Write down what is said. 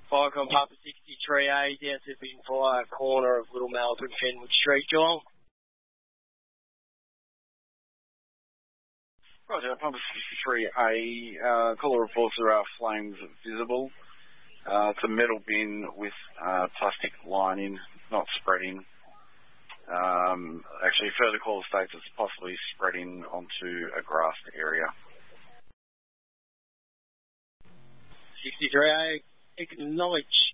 Viacom Papa 63A, down to Big Fire, corner of Little Melbourne, Fenwood Street, Geelong. Roger, Papa 63A, caller reports there are flames visible. It's a metal bin with plastic lining, not spreading. Actually, further caller states it's possibly spreading onto a grassed area. 63A, acknowledge.